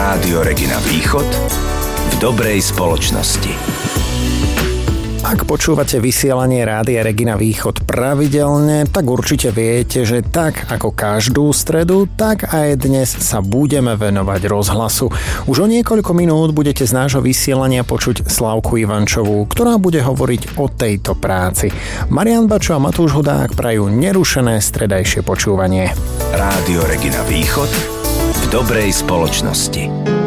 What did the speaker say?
Rádio Regina Východ v dobrej spoločnosti. Ak počúvate vysielanie Rádia Regina Východ pravidelne, tak určite viete, že tak ako každú stredu, tak aj dnes sa budeme venovať rozhlasu. Už o niekoľko minút budete z nášho vysielania počuť Slavku Ivančovú, ktorá bude hovoriť o tejto práci. Marián Bačo a Matúš Hudák prajú nerušené stredajšie počúvanie. Rádio Regina Východ v dobrej spoločnosti.